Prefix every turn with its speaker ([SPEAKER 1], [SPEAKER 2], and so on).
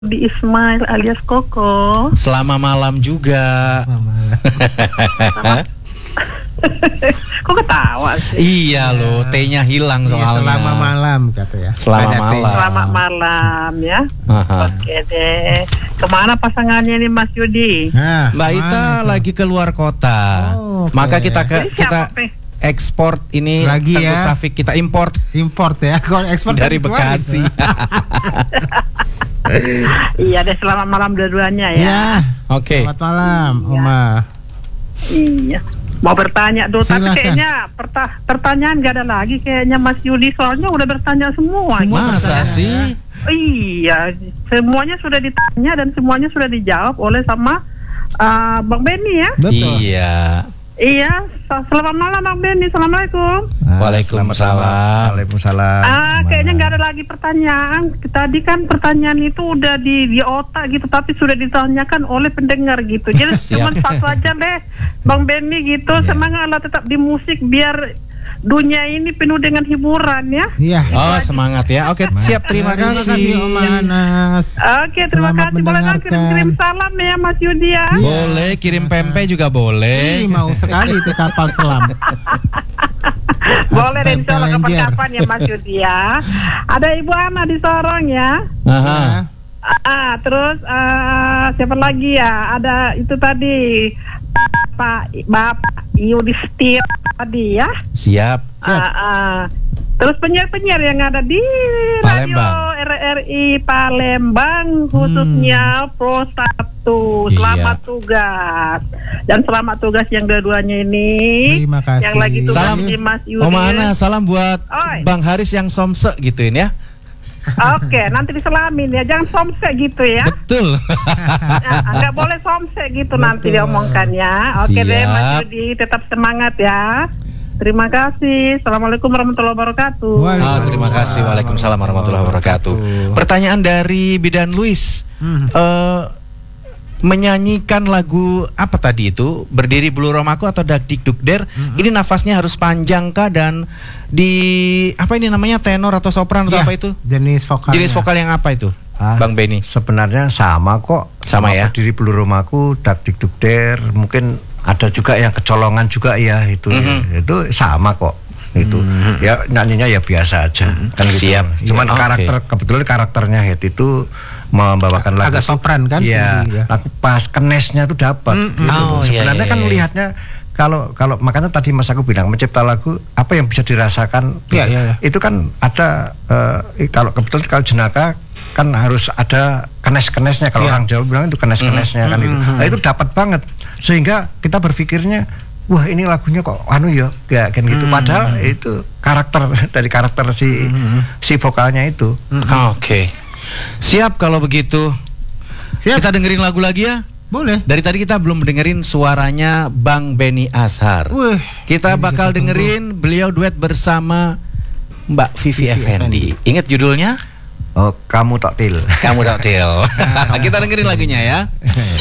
[SPEAKER 1] di Ismail alias Koko.
[SPEAKER 2] Selamat malam juga.
[SPEAKER 1] Kok ketawa sih?
[SPEAKER 2] Iya loh, T-nya hilang soalnya.
[SPEAKER 3] Selamat malam kata ya.
[SPEAKER 2] Selamat malam.
[SPEAKER 1] Selamat malam ya.
[SPEAKER 2] Aha.
[SPEAKER 1] Oke deh. Kemana pasangannya nih Mas Yudi?
[SPEAKER 3] Nah,
[SPEAKER 2] Mbak Ita lagi keluar kota.
[SPEAKER 3] Oh, oke.
[SPEAKER 2] Maka kita
[SPEAKER 1] Jadi
[SPEAKER 2] kita
[SPEAKER 1] siapa, Pe?
[SPEAKER 2] ekspor ini
[SPEAKER 3] Lagi
[SPEAKER 2] Teguh
[SPEAKER 3] ya.
[SPEAKER 2] Safik, kita import
[SPEAKER 3] import ya. Kalau ekspor
[SPEAKER 2] dari
[SPEAKER 3] kan keluar
[SPEAKER 2] Bekasi.
[SPEAKER 3] gitu.
[SPEAKER 1] Iya deh, selamat malam dua-duanya ya.
[SPEAKER 3] Ya.
[SPEAKER 2] Oke.
[SPEAKER 3] Selamat malam, Oma.
[SPEAKER 1] Iya. Mau bertanya dulu, tapi
[SPEAKER 3] Silakan.
[SPEAKER 1] kayaknya pertanyaan gak ada lagi kayaknya Mas Yudi, soalnya udah bertanya semua.
[SPEAKER 2] Masa sih?
[SPEAKER 1] Iya, semuanya sudah ditanya dan semuanya sudah dijawab oleh sama Bang Benny ya.
[SPEAKER 3] Betul.
[SPEAKER 2] Iya.
[SPEAKER 1] Iya, selamat malam Bang Benny, assalamualaikum.
[SPEAKER 2] Waalaikumsalam.
[SPEAKER 3] Waalaikumsalam.
[SPEAKER 1] Kayaknya nggak ada lagi pertanyaan. Tadi kan pertanyaan itu udah di otak gitu, tapi sudah ditanyakan oleh pendengar gitu. Jadi cuma satu aja deh, Bang Benny gitu. Semangatlah tetap di musik biar dunia ini penuh dengan hiburan ya.
[SPEAKER 3] Iya.
[SPEAKER 2] Oh, semangat ya. Oke, siap. Terima kasih.
[SPEAKER 3] Oma Anas.
[SPEAKER 1] Oke, terima
[SPEAKER 3] Selamat
[SPEAKER 1] kasih. Boleh nggak
[SPEAKER 3] mendengarkan.
[SPEAKER 1] kirim salam ya Mas Yudi ya?
[SPEAKER 2] Boleh kirim pempek juga boleh.
[SPEAKER 3] Ih, mau sekali itu kapal selam.
[SPEAKER 1] Boleh deh, insya Allah
[SPEAKER 3] Pempek lenjer.
[SPEAKER 1] kapan-kapan ya Mas Yudi ya. Ada Ibu Ana di Sorong ya.
[SPEAKER 2] Aha.
[SPEAKER 1] Terus siapa lagi ya? Ada itu tadi Bapak Yudhisthira tadi ya.
[SPEAKER 2] Siap.
[SPEAKER 1] Terus penyiar-penyiar yang ada di
[SPEAKER 2] Palembang.
[SPEAKER 1] Radio RRI Palembang khususnya Pro 1. Selamat tugas. Dan selamat tugas yang dua-duanya ini.
[SPEAKER 3] Terima kasih.
[SPEAKER 1] Yang lagi tugas
[SPEAKER 2] Salam
[SPEAKER 1] di Mas Yudi.
[SPEAKER 2] Oma Ana, salam buat
[SPEAKER 1] Oi.
[SPEAKER 2] Bang Haris yang somse gituin ya.
[SPEAKER 1] Oke, nanti diselamin ya. Jangan somsek gitu ya.
[SPEAKER 2] Betul.
[SPEAKER 1] Nggak boleh somsek gitu nanti diomongkannya. Oke deh Mas
[SPEAKER 2] Siap.
[SPEAKER 1] Yudi, tetap semangat ya. Terima kasih. Assalamualaikum warahmatullahi wabarakatuh.
[SPEAKER 2] Terima kasih. Waalaikumsalam warahmatullahi wabarakatuh. Pertanyaan dari Bidan Luis. Menyanyikan lagu apa tadi itu? Berdiri Bulu Romaku atau Dak Dik Duk Der? Ini nafasnya harus panjang kah, dan di apa ini namanya, tenor atau sopran atau
[SPEAKER 3] Ya,
[SPEAKER 2] apa itu?
[SPEAKER 3] Jenis vokal.
[SPEAKER 2] Jenis vokal yang apa itu? Bang Benny.
[SPEAKER 4] Sebenarnya sama kok.
[SPEAKER 2] Sama ya?
[SPEAKER 4] Berdiri Bulu Romaku, Dak Dik Duk Der, mungkin ada juga yang kecolongan juga ya itu. Itu sama kok. Itu ya nyanyinya ya biasa aja kan gitu.
[SPEAKER 2] Siap.
[SPEAKER 4] Cuman
[SPEAKER 2] Oke.
[SPEAKER 4] kebetulan karakternya Head itu membawakan lagu
[SPEAKER 3] agak sopran kan?
[SPEAKER 4] ya,
[SPEAKER 3] Jadi, ya.
[SPEAKER 4] lagu pas kenesnya itu dapat gitu.
[SPEAKER 2] Oh, iya,
[SPEAKER 4] Sebenarnya
[SPEAKER 2] iya,
[SPEAKER 4] kan
[SPEAKER 2] iya.
[SPEAKER 4] lihatnya kalau makanya tadi Mas aku bilang mencipta lagu apa yang bisa dirasakan.
[SPEAKER 3] Iya, iya, iya.
[SPEAKER 4] Itu kan ada kalau kebetulan kalau jenaka kan harus ada kenes-kenesnya, kalau
[SPEAKER 3] Iya.
[SPEAKER 4] orang Jawa bilang itu kenes-kenesnya kan itu. Nah, itu dapat banget sehingga kita berpikirnya wah ini lagunya kok anu ya kayak gitu. Padahal itu karakter dari karakter si vokalnya itu.
[SPEAKER 2] Oke. Siap kalau begitu.
[SPEAKER 3] Siap.
[SPEAKER 2] Kita dengerin lagu lagi ya.
[SPEAKER 3] Boleh.
[SPEAKER 2] Dari tadi kita belum dengerin suaranya Bang Benny Ashar.
[SPEAKER 3] Wih,
[SPEAKER 2] Kita
[SPEAKER 3] ini
[SPEAKER 2] bakal
[SPEAKER 3] kita tunggu.
[SPEAKER 2] dengerin beliau duet bersama Mbak Vivi Effendi. Ingat judulnya?
[SPEAKER 4] Oh, kamu tak til.
[SPEAKER 2] Kamu Doktil. Kita dengerin lagunya ya.